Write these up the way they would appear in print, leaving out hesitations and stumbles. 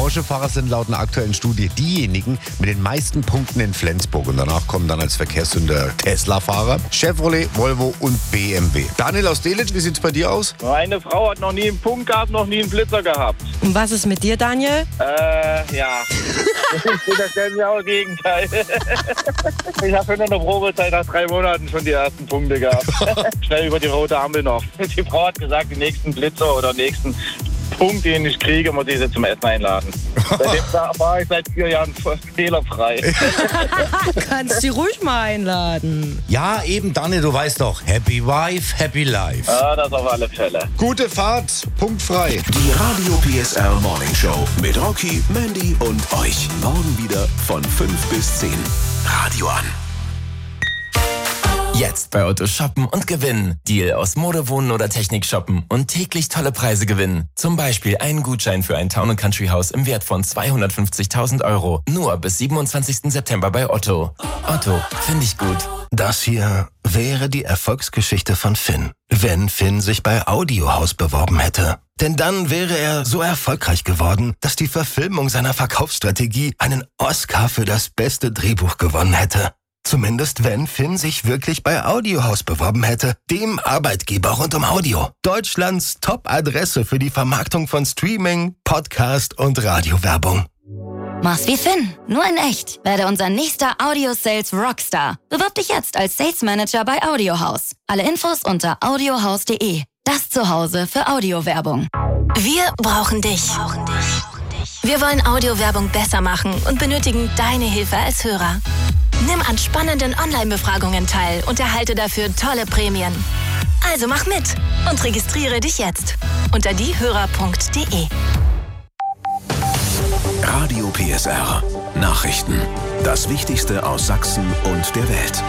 Porsche-Fahrer sind laut einer aktuellen Studie diejenigen mit den meisten Punkten in Flensburg. Und danach kommen dann als Verkehrssünder Tesla-Fahrer, Chevrolet, Volvo und BMW. Daniel aus Delitzsch, wie sieht's bei dir aus? Meine Frau hat noch nie einen Punkt gehabt, noch nie einen Blitzer gehabt. Und was ist mit dir, Daniel? Ja. Ich bin das genaue Gegenteil. Ich habe in der Probezeit nach 3 Monaten schon die ersten Punkte gehabt. Schnell über die rote Ampel noch. Die Frau hat gesagt, den nächsten Blitzer oder nächsten Punkt, den ich kriege, muss ich sie zum Essen einladen. Seitdem war ich seit 4 Jahren fehlerfrei. Kannst sie ruhig mal einladen. Ja, eben, Daniel, du weißt doch. Happy Wife, Happy Life. Ja, das auf alle Fälle. Gute Fahrt, punktfrei. Die Radio PSR Morning Show mit Rocky, Mandy und euch. Morgen wieder von 5 bis 10. Radio an. Jetzt bei Otto shoppen und gewinnen. Deal aus Mode, Wohnen oder Technik shoppen und täglich tolle Preise gewinnen. Zum Beispiel einen Gutschein für ein Town & Country Haus im Wert von 250.000 €. Nur bis 27. September bei Otto. Otto, finde ich gut. Das hier wäre die Erfolgsgeschichte von Finn, wenn Finn sich bei Audiohaus beworben hätte. Denn dann wäre er so erfolgreich geworden, dass die Verfilmung seiner Verkaufsstrategie einen Oscar für das beste Drehbuch gewonnen hätte. Zumindest wenn Finn sich wirklich bei Audiohaus beworben hätte, dem Arbeitgeber rund um Audio. Deutschlands Top-Adresse für die Vermarktung von Streaming, Podcast und Radiowerbung. Mach's wie Finn, nur in echt. Werde unser nächster Audio-Sales Rockstar. Bewirb dich jetzt als Sales Manager bei Audiohaus. Alle Infos unter audiohaus.de. Das Zuhause für Audiowerbung. Wir brauchen dich. Wir wollen Audiowerbung besser machen und benötigen deine Hilfe als Hörer. Nimm an spannenden Online-Befragungen teil und erhalte dafür tolle Prämien. Also mach mit und registriere dich jetzt unter diehörer.de. Radio PSR. Nachrichten. Das Wichtigste aus Sachsen und der Welt.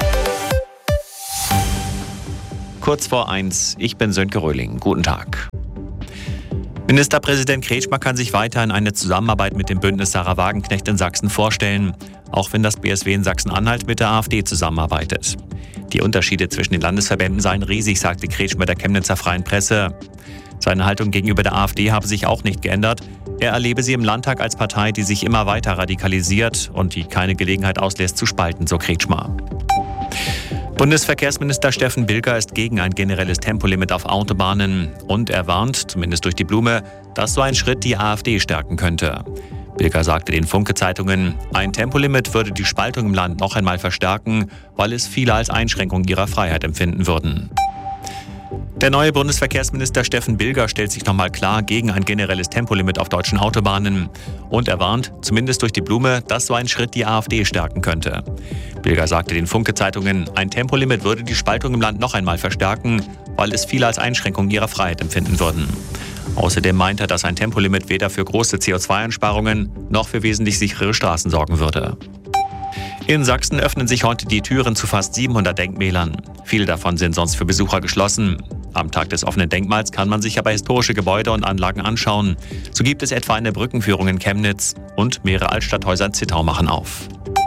Kurz vor 1, ich bin Sönke Röhling. Guten Tag. Ministerpräsident Kretschmer kann sich weiterhin eine Zusammenarbeit mit dem Bündnis Sarah Wagenknecht in Sachsen vorstellen, auch wenn das BSW in Sachsen-Anhalt mit der AfD zusammenarbeitet. Die Unterschiede zwischen den Landesverbänden seien riesig, sagte Kretschmer der Chemnitzer Freien Presse. Seine Haltung gegenüber der AfD habe sich auch nicht geändert. Er erlebe sie im Landtag als Partei, die sich immer weiter radikalisiert und die keine Gelegenheit auslässt zu spalten, so Kretschmer. Bundesverkehrsminister Steffen Bilger ist gegen ein generelles Tempolimit auf Autobahnen und er warnt, zumindest durch die Blume, dass so ein Schritt die AfD stärken könnte. Bilger sagte den Funke-Zeitungen, ein Tempolimit würde die Spaltung im Land noch einmal verstärken, weil es viele als Einschränkung ihrer Freiheit empfinden würden. Der neue Bundesverkehrsminister Steffen Bilger stellt sich nochmal klar gegen ein generelles Tempolimit auf deutschen Autobahnen. Und er warnt, zumindest durch die Blume, dass so ein Schritt die AfD stärken könnte. Bilger sagte den Funke-Zeitungen, ein Tempolimit würde die Spaltung im Land noch einmal verstärken, weil es viele als Einschränkung ihrer Freiheit empfinden würden. Außerdem meint er, dass ein Tempolimit weder für große CO2-Einsparungen noch für wesentlich sichere Straßen sorgen würde. In Sachsen öffnen sich heute die Türen zu fast 700 Denkmälern. Viele davon sind sonst für Besucher geschlossen. Am Tag des offenen Denkmals kann man sich aber historische Gebäude und Anlagen anschauen. So gibt es etwa eine Brückenführung in Chemnitz und mehrere Altstadthäuser in Zittau machen auf.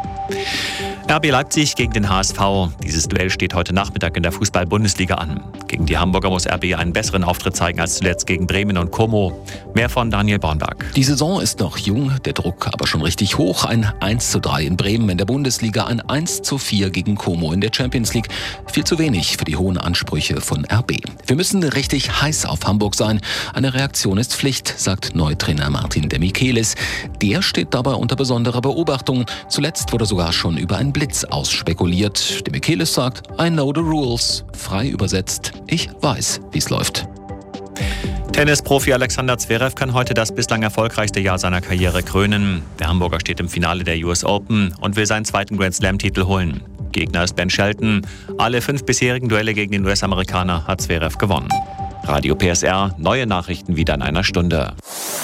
RB Leipzig gegen den HSV. Dieses Duell steht heute Nachmittag in der Fußball-Bundesliga an. Gegen die Hamburger muss RB einen besseren Auftritt zeigen als zuletzt gegen Bremen und Como. Mehr von Daniel Bornberg. Die Saison ist noch jung, der Druck aber schon richtig hoch. Ein 1:3 in Bremen in der Bundesliga, ein 1:4 gegen Como in der Champions League. Viel zu wenig für die hohen Ansprüche von RB. Wir müssen richtig heiß auf Hamburg sein. Eine Reaktion ist Pflicht, sagt Neutrainer Martin de Michelis. Der steht dabei unter besonderer Beobachtung. Zuletzt wurde sogar schon über einen Blitz ausspekuliert. De Michelis sagt, I know the rules. Frei übersetzt, ich weiß, wie es läuft. Tennisprofi Alexander Zverev kann heute das bislang erfolgreichste Jahr seiner Karriere krönen. Der Hamburger steht im Finale der US Open und will seinen zweiten Grand-Slam-Titel holen. Gegner ist Ben Shelton. Alle 5 bisherigen Duelle gegen den US-Amerikaner hat Zverev gewonnen. Radio PSR, neue Nachrichten wieder in einer Stunde.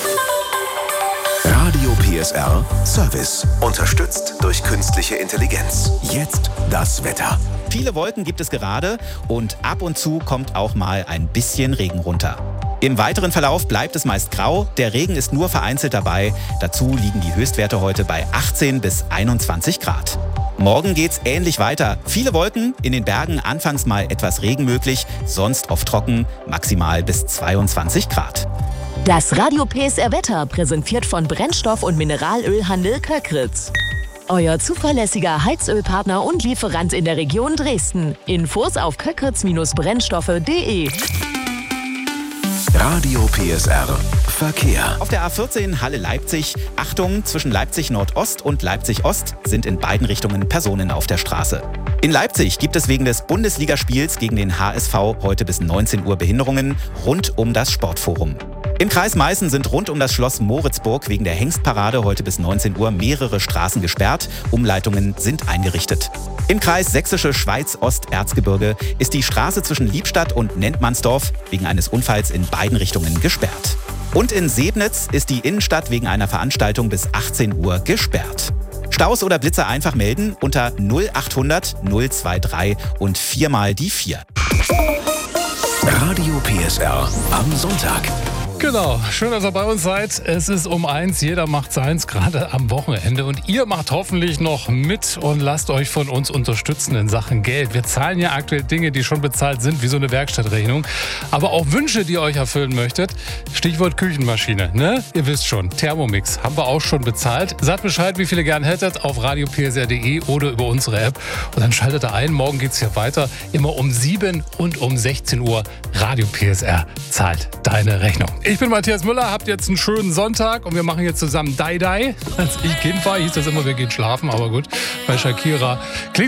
Radio PSR Service. Unterstützt durch künstliche Intelligenz. Jetzt das Wetter. Viele Wolken gibt es gerade und ab und zu kommt auch mal ein bisschen Regen runter. Im weiteren Verlauf bleibt es meist grau, der Regen ist nur vereinzelt dabei. Dazu liegen die Höchstwerte heute bei 18 bis 21 Grad. Morgen geht's ähnlich weiter. Viele Wolken, in den Bergen anfangs mal etwas Regen möglich, sonst oft trocken, maximal bis 22 Grad. Das Radio PSR Wetter präsentiert von Brennstoff- und Mineralölhandel Köckritz. Euer zuverlässiger Heizölpartner und Lieferant in der Region Dresden. Infos auf köckritz-brennstoffe.de. Radio PSR Verkehr. Auf der A14 Halle-Leipzig. Achtung, zwischen Leipzig Nordost und Leipzig Ost sind in beiden Richtungen Personen auf der Straße. In Leipzig gibt es wegen des Bundesligaspiels gegen den HSV heute bis 19 Uhr Behinderungen rund um das Sportforum. Im Kreis Meißen sind rund um das Schloss Moritzburg wegen der Hengstparade heute bis 19 Uhr mehrere Straßen gesperrt. Umleitungen sind eingerichtet. Im Kreis Sächsische Schweiz-Ost-Erzgebirge ist die Straße zwischen Liebstadt und Nentmannsdorf wegen eines Unfalls in beiden Richtungen gesperrt. Und in Sebnitz ist die Innenstadt wegen einer Veranstaltung bis 18 Uhr gesperrt. Staus oder Blitzer einfach melden unter 0800 023 und 4 mal die 4. Radio PSR am Sonntag. Genau, schön, dass ihr bei uns seid. Es ist um 1, jeder macht seins, gerade am Wochenende. Und ihr macht hoffentlich noch mit und lasst euch von uns unterstützen in Sachen Geld. Wir zahlen ja aktuell Dinge, die schon bezahlt sind, wie so eine Werkstattrechnung. Aber auch Wünsche, die ihr euch erfüllen möchtet. Stichwort Küchenmaschine, ne? Ihr wisst schon, Thermomix haben wir auch schon bezahlt. Sagt Bescheid, wie viele ihr gern hättet, auf radiopsr.de oder über unsere App. Und dann schaltet ihr ein, morgen geht's hier weiter. Immer um 7 und um 16 Uhr. Radio PSR zahlt deine Rechnung. Ich bin Matthias Müller, habt jetzt einen schönen Sonntag und wir machen jetzt zusammen Dai Dai. Als ich Kind war, hieß das immer, wir gehen schlafen, aber gut, bei Shakira klingt